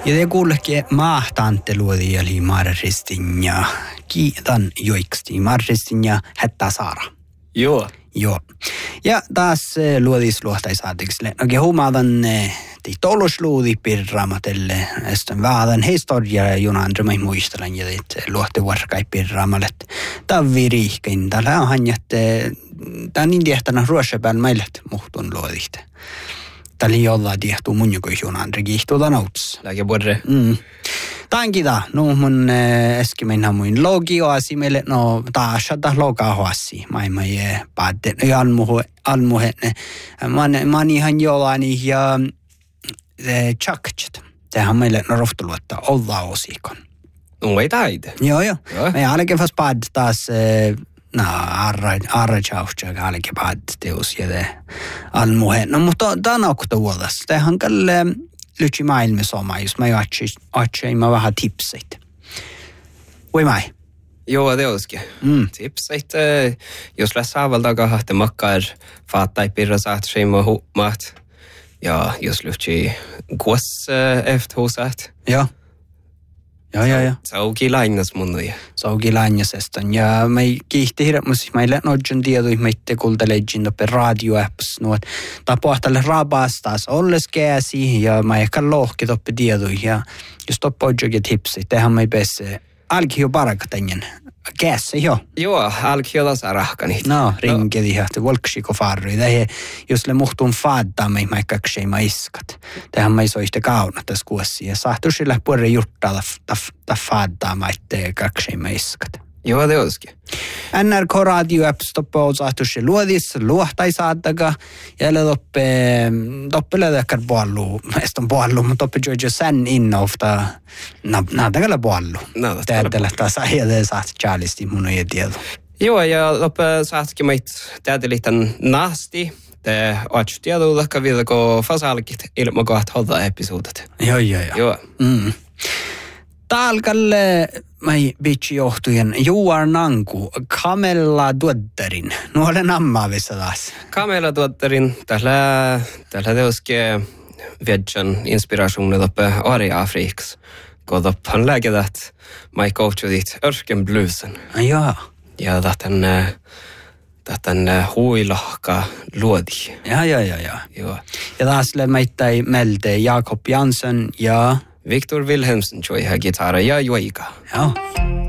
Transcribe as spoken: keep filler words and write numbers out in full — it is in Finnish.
Ja te kuullekin maahtaanteluodi eli Marristin ja kiitan joiksti Marristin ja hättää Saara. Joo. Joo. Ja taas luodis luohtaisaatikselle. Oikein huomaavan toulosluudi pirraamatelle. Sitten vähän historiaa ja junandrömä muistelen ja luohtevarkai pirraamalle. Tavvi riihkein. Täällä on hän, että tämä on niin tiehtänä ruossapäällä meille muhtun luodihte. Täällä ei olla tiehtuu mun joku junandrö kiihtuuta nouts. Läke borre. Mm. Tankita, no mun eskimeinä mun logioasi meille, no taasata logahoasi. Mä en jää päätte, no almuhe, almuhe. Mä oon ihan jollain ja tjakkit. Tähän meille no rohtuluetta olla osikon. No ei taide. Joo, joo. Me jälkeen fast päätte taas, no arra, arra tjauhtsa, jälkeen päätte teos ja te almuhe. No mutta tää on aukta vuodas. Tähän kalle lytsi maailmassa oma, jos mä ajattelin vähän tipseit. Voi mai? Joo, det olisikin. Mm. Tipseit, jos läs saavaltakaan hahte makkar faattai pirra saat seima huumaat. Ja jos lytsi kuos efter husaat. Joo. Joo, joo, joo. Se onkin lainas mun nuja. Se onkin lainasestaan. Ja mä kiihti hirveästi, mä ei lähden tietoja, mä itse kuuntelekin toppe radioapps. Tapahtalle rabastaas olles käsi ja mä ehkä lohki toppe tietoja. Ja jos toppe on jokin tipsi, tehän mä ei pääse. Alki jo parakatengen. Käsi jo. Joo, alki jo tasa rahkani. No, ringedi ja te volksiko farri. Tähän, jos le muhtun faaddaa, mä ei kaksei mä iskat. Tähän mä ei soiste kauna tässä kuossi. Ja sahtu sillä puolella juttaa ta faaddaa, mä ei kaksei mä iskat. Joo, det olisikin. N R K Radio Apps toppe on sahtu se luodis, luohtai saadaga. Ja toppe, toppe löydäkään puollu. Meistä on puollu, mutta toppe jojo sen innoufta. Naadagalla puollu. Tähdellä taas ajatella saat Charliesti mun ei tiedä. Joo, ja toppe saatkin meitä tähdellä tämän naasti. Te oot tiedä, vielä kun fasalkit ilman kohta hoitaa episodit. Joo, joo, joo. Joo. Mm. Talkalle mai bitchi johtujen Juar Nanku, Kamella Tuotterin. Nuole nammaavissa taas. Kamella Tuotterin, tällä, tällä teoske viedjan inspirationen uppe Ari-Afriks. Kun toppan läkedät, mai coachudit örsken bluesen. Joo. Ja tähtän, tähtän huilahka luodi. Ja, ja, ja, ja. Joo. Ja taas meitä melte Jakob Jansson ja Victor Wilhelmsen joi här gitarra ja joika. Ja.